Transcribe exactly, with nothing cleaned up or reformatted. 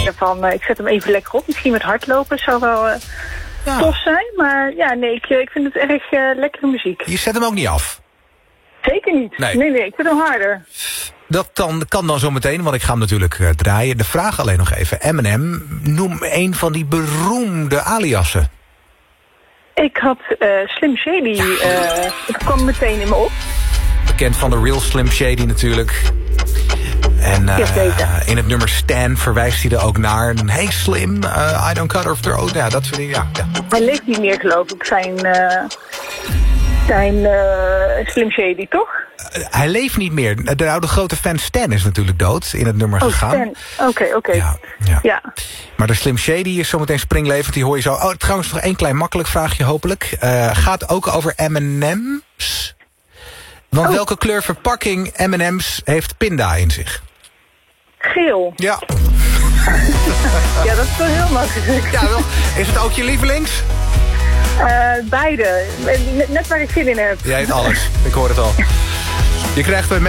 dingen van, uh, ik zet hem even lekker op. Misschien met hardlopen zou wel uh, ja. tof zijn. Maar ja, nee, ik, ik vind het erg uh, lekkere muziek. Je zet hem ook niet af? Zeker niet. Nee, nee, nee ik vind hem harder. Dat dan, kan dan zo meteen, want ik ga hem natuurlijk uh, draaien. De vraag alleen nog even. Eminem, noem een van die beroemde aliasen. Ik had uh, Slim Shady, uh, het kwam meteen in me op. Bekend van de Real Slim Shady natuurlijk. En uh, ja, in het nummer Stan verwijst hij er ook naar. Hey Slim, uh, I don't cut off throat. Ja, dat soort dingen. Ja, ja. Hij leeft niet meer, geloof ik, zijn, uh, zijn uh, Slim Shady, toch? Uh, hij leeft niet meer. De oude grote fan Stan is natuurlijk dood in het nummer oh, gegaan. Oké, oké. Okay. Ja, ja. ja. Maar de Slim Shady is zometeen springlevend. Die hoor je zo. Oh, trouwens nog één klein makkelijk vraagje hopelijk. Uh, gaat ook over M en M's. Want oh. welke kleur verpakking M en M's heeft pinda in zich? Geel. Ja. Ja, dat is wel heel makkelijk. Ja, wel. Is het ook je lievelings? Uh, beide. Net waar ik zin in heb. Jij hebt alles. Ik hoor het al. Je krijgt bij